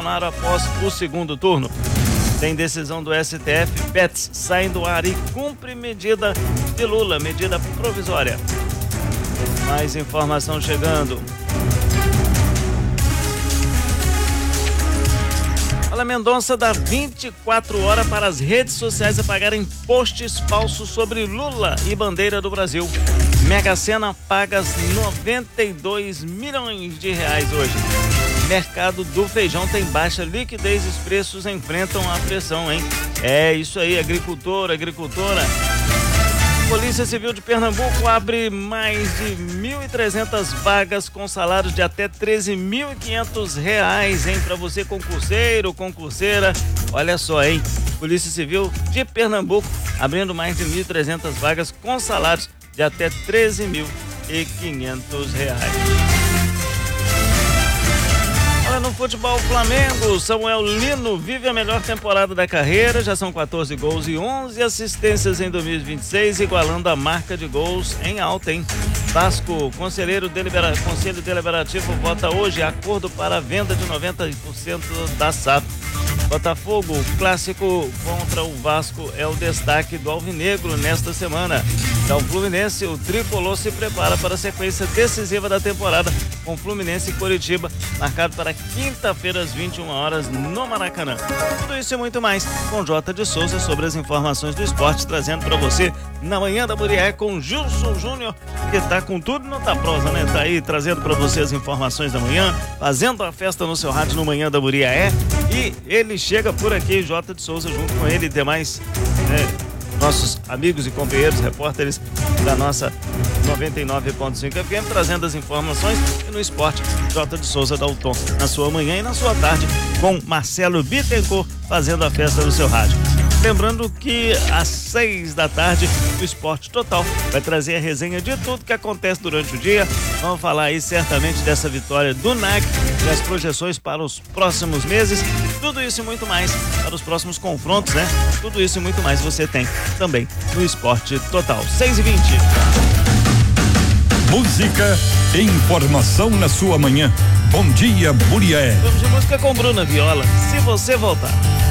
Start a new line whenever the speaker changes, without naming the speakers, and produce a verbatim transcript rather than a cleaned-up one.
Bolsonaro após o segundo turno. Tem decisão do S T F, Pets saem do ar e cumpre medida de Lula, medida provisória. Mais informação chegando. Fala, Mendonça dá vinte e quatro horas para as redes sociais apagarem posts falsos sobre Lula e bandeira do Brasil. Mega Sena paga noventa e dois milhões de reais hoje. Mercado do feijão tem baixa liquidez e os preços enfrentam a pressão, hein? É isso aí, agricultor, agricultora. Polícia Civil de Pernambuco abre mais de mil e trezentas vagas com salários de até treze mil e quinhentos reais, hein? Para você concurseiro, concurseira, olha só, hein? Polícia Civil de Pernambuco abrindo mais de mil e trezentas vagas com salários de até treze mil e quinhentos reais. Olha, no futebol, Flamengo, Samuel Lino vive a melhor temporada da carreira, já são quatorze gols e onze assistências em dois mil e vinte e seis, igualando a marca de gols em alta, hein? Vasco, conselheiro delibera... Conselho Deliberativo vota hoje acordo para a venda de noventa por cento da S A F. Botafogo, clássico contra o Vasco é o destaque do Alvinegro nesta semana. Já o Fluminense, o tricolor se prepara para a sequência decisiva da temporada com Fluminense e Coritiba, marcado para quinta-feira às vinte e uma horas no Maracanã. Tudo isso e muito mais com J de Souza sobre as informações do esporte, trazendo para você na manhã da Buriaé com Gilson Júnior, que tá com tudo, não tá prosa, né? Tá aí trazendo para você as informações da manhã, fazendo a festa no seu rádio no Manhã da Buriaé, e ele chega por aqui, J de Souza, junto com ele e demais né, nossos amigos e companheiros, repórteres da nossa noventa e nove ponto cinco F M, trazendo as informações, e no esporte, J de Souza dá o tom na sua manhã e na sua tarde, com Marcelo Bittencourt fazendo a festa no seu rádio. Lembrando que às seis da tarde o Esporte Total vai trazer a resenha de tudo que acontece durante o dia. Vamos falar aí certamente dessa vitória do N A C, das projeções para os próximos meses, tudo isso e muito mais para os próximos confrontos, né? Tudo isso e muito mais você tem também no Esporte Total. seis e vinte.
Música e informação na sua manhã. Bom dia, Buriaé.
Vamos de música com Bruna Viola, Se Você Voltar.